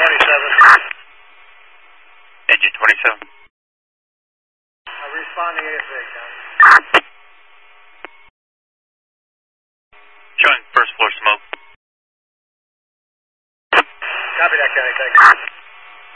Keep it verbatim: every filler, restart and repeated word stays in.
twenty-seven. Engine twenty-seven. I'm responding A S A, County. Showing first floor smoke. Copy that, County. Thank you.